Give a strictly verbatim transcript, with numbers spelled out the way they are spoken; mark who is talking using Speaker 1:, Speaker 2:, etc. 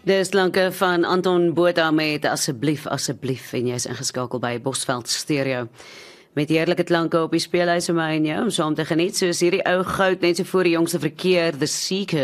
Speaker 1: Dis klanke van Anton Botha met asseblief, asseblief en jy's ingeskakel by Bosveld Stereo. Met heerlike klanke op die speelhuis vir my en jou om saam te geniet, soos hierdie ou goud net so voor die jongste verkeer, The Seekers.